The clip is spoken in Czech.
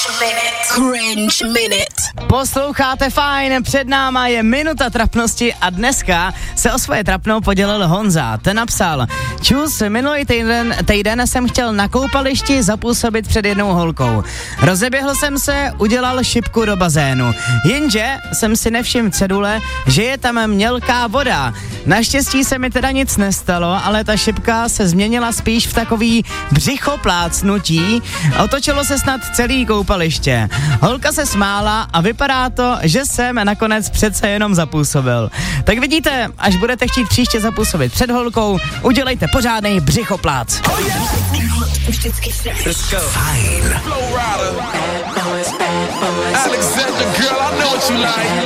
Cringe Minute. Posloucháte fajn, před náma je minuta trapnosti a dneska se o svoje trapno podělil Honza. Ten napsal: čus, minulý týden jsem chtěl na koupališti zapůsobit před jednou holkou. Rozeběhl jsem se, udělal šipku do bazénu. Jenže jsem si nevšiml cedule, že je tam mělká voda. Naštěstí se mi teda nic nestalo, ale ta šipka se změnila spíš v takový břichoplácnutí. Otočilo se snad celý koupaliště. Holka se smála a vypadá to, že jsem nakonec přece jenom zapůsobil. Tak vidíte, až budete chtít příště zapůsobit před holkou, udělejte pořádnej břichoplác. Vždycky fresh. Let's go. Fine. Alexander, girl, I know what you like.